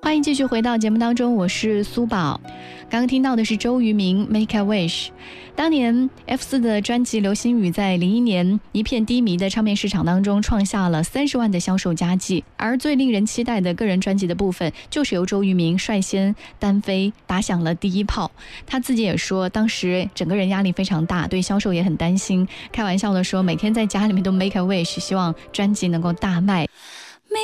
欢迎继续回到节目当中，我是苏宝。刚刚听到的是周渝民 Make a Wish。 当年 F4 的专辑《流星雨》在01年一片低迷的唱片市场当中创下了30万的销售佳绩，而最令人期待的个人专辑的部分就是由周渝民率先单飞打响了第一炮。他自己也说当时整个人压力非常大，对销售也很担心，开玩笑的说每天在家里面都 Make a Wish， 希望专辑能够大卖。